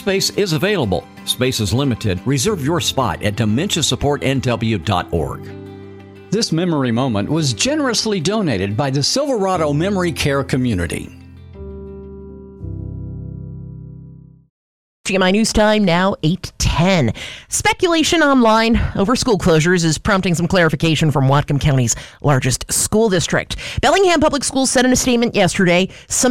space is available. Space is limited. Reserve your spot at dementiasupportnw.org. This memory moment was generously donated by the Silverado Memory Care Community. GMI News Time now 8:10. Speculation online over school closures is prompting some clarification from Whatcom County's largest school district. Bellingham Public Schools said in a statement yesterday, some